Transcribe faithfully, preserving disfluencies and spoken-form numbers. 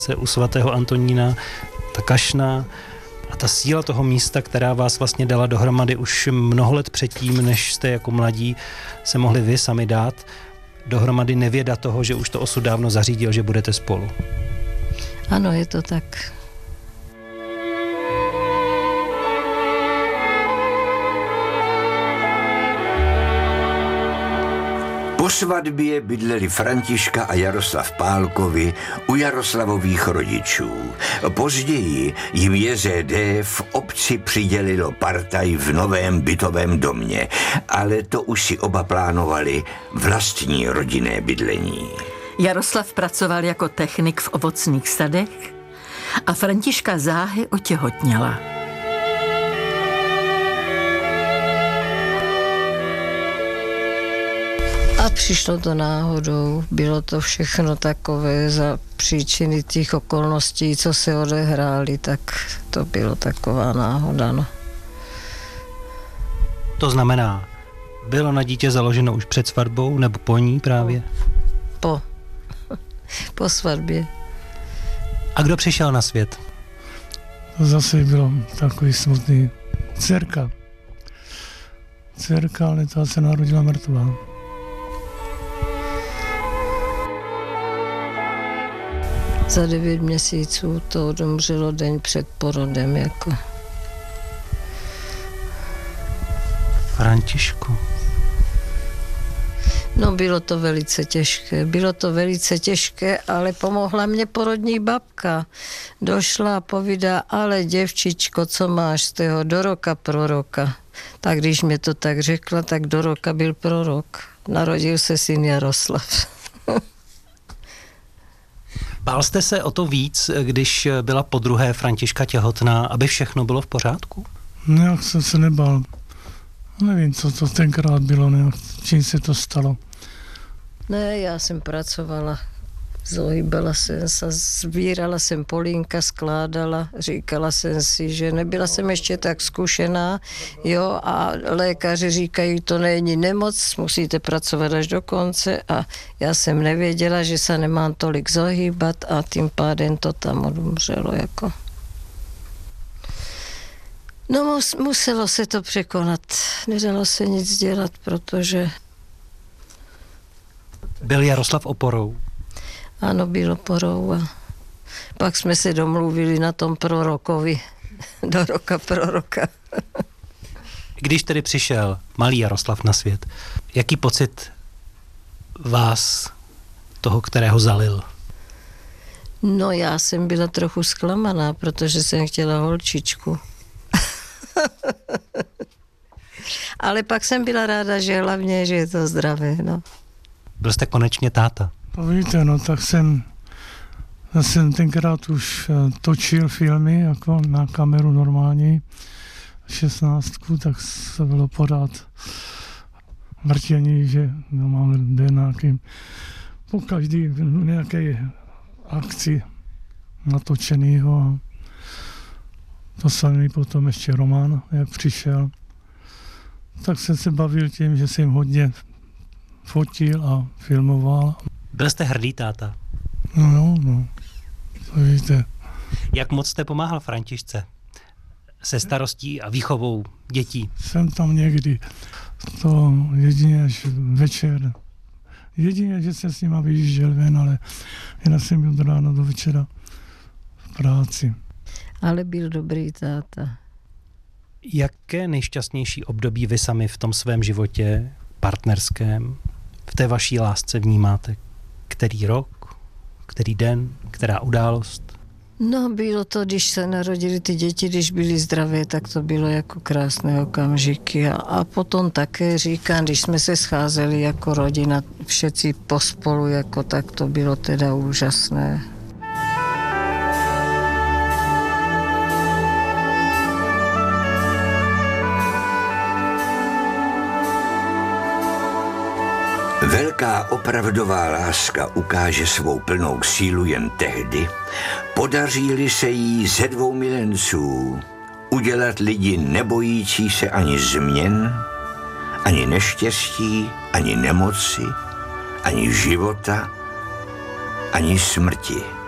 u svatého Antonína, ta kašna a ta síla toho místa, která vás vlastně dala dohromady už mnoho let předtím, než jste jako mladí se mohli vy sami dát dohromady, nevěda toho, že už to osud dávno zařídil, že budete spolu. Ano, je to tak. Po svatbě bydleli Františka a Jaroslav Pálkovi u Jaroslavových rodičů. Později jim J Z D v obci přidělilo partaj v novém bytovém domě, ale to už si oba plánovali vlastní rodinné bydlení. Jaroslav pracoval jako technik v ovocných sadech a Františka záhy otěhotněla. A přišlo to náhodou, bylo to všechno takové za příčiny těch okolností, co se odehrály, tak to bylo taková náhoda, no. To znamená, bylo na dítě založeno už před svatbou, nebo po ní právě? Po. Po svatbě. A kdo přišel na svět? To zase bylo takový smutný. Dcerka. Dcerka, ale ta se narodila mrtvá. Za devět měsíců to odumřelo den před porodem, jako. Františku. No, bylo to velice těžké, bylo to velice těžké, ale pomohla mě porodní babka. Došla a povídá, ale děvčičko, co máš z toho, do roka proroka. Tak když mě to tak řekla, tak do roka byl prorok. Narodil se syn Jaroslav. Bál jste se o to víc, když byla podruhé Františka těhotná, aby všechno bylo v pořádku? Nějak jsem se nebál. Nevím, co to tenkrát bylo, nějak, čím se to stalo. Ne, já jsem pracovala, zohýbala jsem se, sbírala jsem polínka, skládala, říkala jsem si, že nebyla jsem ještě tak zkušená, jo, a lékaři říkají, to není nemoc, musíte pracovat až do konce a já jsem nevěděla, že se nemám tolik zohýbat a tím pádem to tam odumřelo, jako. No, mus, muselo se to překonat, nedalo se nic dělat, protože... Byl Jaroslav oporou? Ano, byl oporou a pak jsme se domluvili na tom prorokovi, do roka proroka. Když tedy přišel malý Jaroslav na svět, jaký pocit vás, toho, kterého zalil? No, já jsem byla trochu zklamaná, protože jsem chtěla holčičku. Ale pak jsem byla ráda, že hlavně, že je to zdravé, no. Byl jste konečně táta? No víte, no tak jsem, já jsem tenkrát už točil filmy jako na kameru normální, šestnáctku, tak se bylo podat vrtění, že no, máme nějakým, po každý nějaké akci natočenýho a to samý potom ještě Roman, jak přišel. Tak jsem se bavil tím, že jsem hodně fotil a filmoval. Byl jste hrdý táta? No, no, no, to víte. Jak moc jste pomáhal Františce se starostí a výchovou dětí? Jsem tam někdy, to jedině až večer. Jedině, že jsem s nima vyjížděl ven, ale jinak jsem byl od rána do večera v práci. Ale byl dobrý táta. Jaké nejšťastnější období vy sami v tom svém životě partnerském, v té vaší lásce vnímáte? Který rok, který den, která událost? No, bylo to, když se narodili ty děti, když byly zdravé, tak to bylo jako krásné okamžiky. A, a potom také říkám, když jsme se scházeli jako rodina, všetci pospolu, jako tak to bylo teda úžasné. Velká opravdová láska ukáže svou plnou sílu jen tehdy, podaří-li se jí ze dvou milenců udělat lidi nebojící se ani změn, ani neštěstí, ani nemoci, ani života, ani smrti.